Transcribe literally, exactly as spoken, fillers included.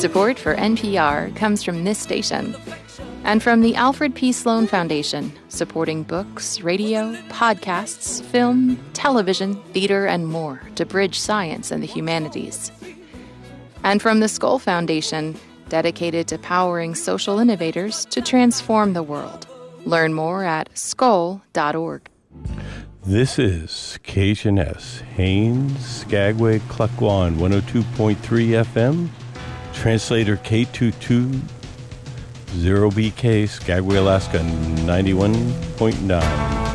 Support for N P R comes from this station and from the Alfred P. Sloan Foundation, supporting books, radio, podcasts, film, television, theater, and more to bridge science and the humanities. And from the Skoll Foundation, dedicated to powering social innovators to transform the world. Learn more at skoll dot org. This is K H N S, Haines, Skagway, Klukwan, one oh two point three F M. Translator K two two zero B K, Skagway, Alaska, ninety-one point nine.